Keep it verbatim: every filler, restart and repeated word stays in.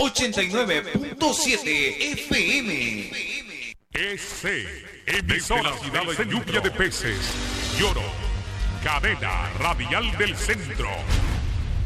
ochenta y nueve punto siete F M. S, emisora la ciudad de lluvia de peces, Lloro, cadena radial del centro.